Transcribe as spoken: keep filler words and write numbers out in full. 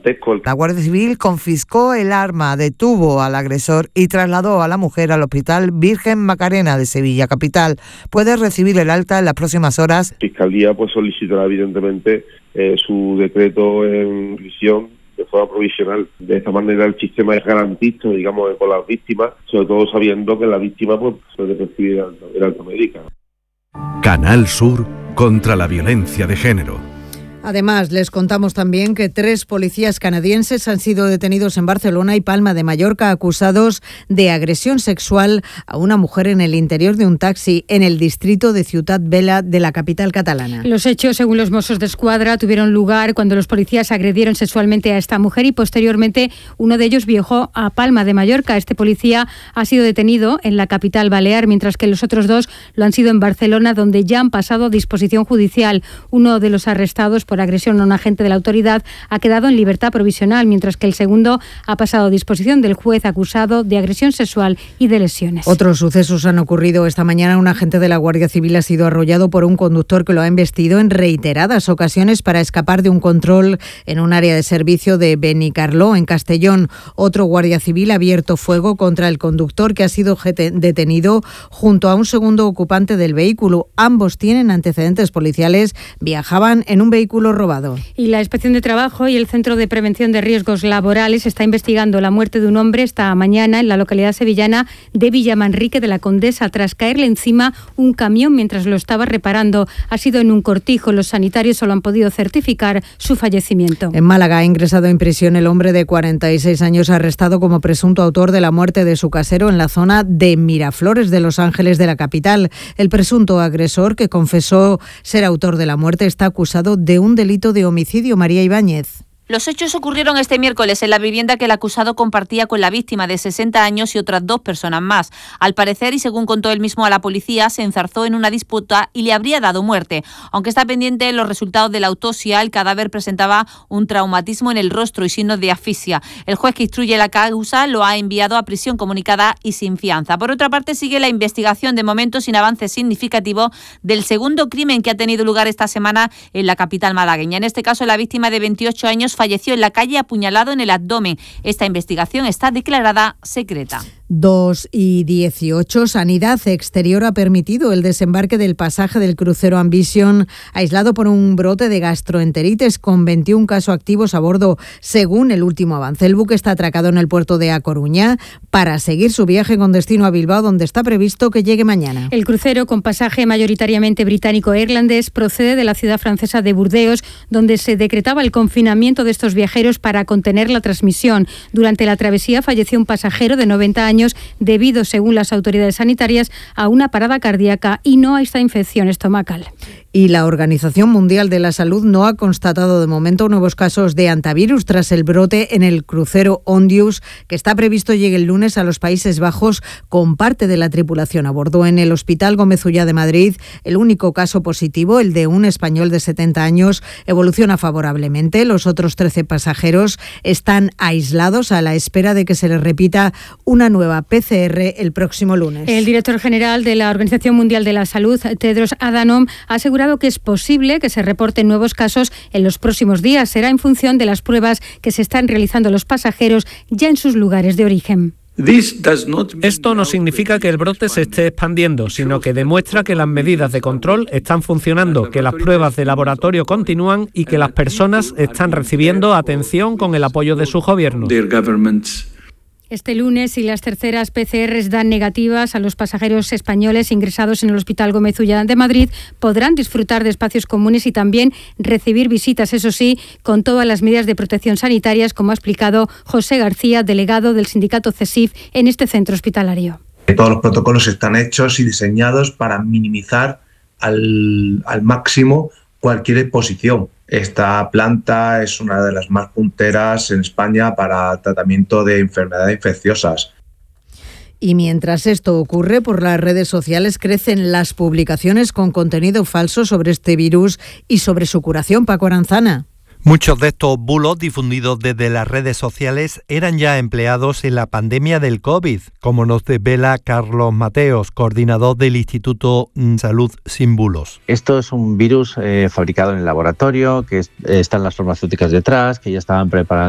dantesco. La Guardia Civil confiscó el arma, detuvo al agresor y trasladó a la mujer al Hospital Virgen Macarena de Sevilla capital. Puede recibir el alta en las próximas horas. La Fiscalía pues solicitará evidentemente eh, su decreto en prisión de forma provisional. De esta manera el sistema es garantista, digamos, con las víctimas, sobre todo sabiendo que la víctima pues puede recibir el alta, el alta médica. Canal Sur contra la violencia de género. Además, les contamos también que tres policías canadienses han sido detenidos en Barcelona y Palma de Mallorca acusados de agresión sexual a una mujer en el interior de un taxi en el distrito de Ciutat Vella de la capital catalana. Los hechos, según los Mossos d'Esquadra, tuvieron lugar cuando los policías agredieron sexualmente a esta mujer y posteriormente uno de ellos viajó a Palma de Mallorca. Este policía ha sido detenido en la capital balear, mientras que los otros dos lo han sido en Barcelona, donde ya han pasado a disposición judicial. Uno de los arrestados por agresión a un agente de la autoridad ha quedado en libertad provisional, mientras que el segundo ha pasado a disposición del juez acusado de agresión sexual y de lesiones. Otros sucesos han ocurrido esta mañana. Un agente de la Guardia Civil ha sido arrollado por un conductor que lo ha embestido en reiteradas ocasiones para escapar de un control en un área de servicio de Benicarló, en Castellón. Otro guardia civil ha abierto fuego contra el conductor, que ha sido detenido junto a un segundo ocupante del vehículo. Ambos tienen antecedentes policiales, viajaban en un vehículo robado. Y la Inspección de Trabajo y el Centro de Prevención de Riesgos Laborales está investigando la muerte de un hombre esta mañana en la localidad sevillana de Villamanrique de la Condesa tras caerle encima un camión mientras lo estaba reparando. Ha sido en un cortijo. Los sanitarios solo han podido certificar su fallecimiento. En Málaga ha ingresado en prisión el hombre de cuarenta y seis años arrestado como presunto autor de la muerte de su casero en la zona de Miraflores de Los Ángeles de la capital. El presunto agresor, que confesó ser autor de la muerte, está acusado de un delito de homicidio. María Ibáñez. Los hechos ocurrieron este miércoles en la vivienda que el acusado compartía con la víctima de sesenta años y otras dos personas más. Al parecer, y según contó él mismo a la policía, se enzarzó en una disputa y le habría dado muerte. Aunque está pendiente los resultados de la autopsia, el cadáver presentaba un traumatismo en el rostro y signos de asfixia. El juez que instruye la causa lo ha enviado a prisión comunicada y sin fianza. Por otra parte, sigue la investigación, de momento sin avances significativos, del segundo crimen que ha tenido lugar esta semana en la capital malagueña. En este caso, la víctima de veintiocho años falleció en la calle apuñalado en el abdomen. Esta investigación está declarada secreta. dos y dieciocho. Sanidad Exterior ha permitido el desembarque del pasaje del crucero Ambition, aislado por un brote de gastroenteritis, con veintiún casos activos a bordo, según el último avance. El buque está atracado en el puerto de A Coruña para seguir su viaje con destino a Bilbao, donde está previsto que llegue mañana. El crucero, con pasaje mayoritariamente británico e irlandés, procede de la ciudad francesa de Burdeos, donde se decretaba el confinamiento de estos viajeros para contener la transmisión. Durante la travesía falleció un pasajero de noventa años debido, según las autoridades sanitarias, a una parada cardíaca y no a esta infección estomacal. Y la Organización Mundial de la Salud no ha constatado de momento nuevos casos de hantavirus tras el brote en el crucero Ondius, que está previsto llegue el lunes a los Países Bajos con parte de la tripulación a bordo. En el Hospital Gómez Ullá de Madrid, el único caso positivo, el de un español de setenta años, evoluciona favorablemente. Los otros trece pasajeros están aislados a la espera de que se les repita una nueva P C R el próximo lunes. El director general de la Organización Mundial de la Salud, Tedros Adhanom, ha asegurado que es posible que se reporten nuevos casos en los próximos días. Será en función de las pruebas que se están realizando los pasajeros ya en sus lugares de origen. Esto no significa que el brote se esté expandiendo, sino que demuestra que las medidas de control están funcionando, que las pruebas de laboratorio continúan y que las personas están recibiendo atención con el apoyo de sus gobiernos. Este lunes, si las terceras P C Rs dan negativas, a los pasajeros españoles ingresados en el Hospital Gómez Ullá de Madrid podrán disfrutar de espacios comunes y también recibir visitas, eso sí, con todas las medidas de protección sanitarias, como ha explicado José García, delegado del sindicato CESIF en este centro hospitalario. Todos los protocolos están hechos y diseñados para minimizar al, al máximo cualquier exposición. Esta planta es una de las más punteras en España para tratamiento de enfermedades infecciosas. Y mientras esto ocurre, por las redes sociales crecen las publicaciones con contenido falso sobre este virus y sobre su curación. Paco Aranzana. Muchos de estos bulos difundidos desde las redes sociales eran ya empleados en la pandemia del COVID, como nos desvela Carlos Mateos, coordinador del Instituto Salud Sin Bulos. Esto es un virus eh, fabricado en el laboratorio, que es, eh, están las farmacéuticas detrás, que ya estaban preparando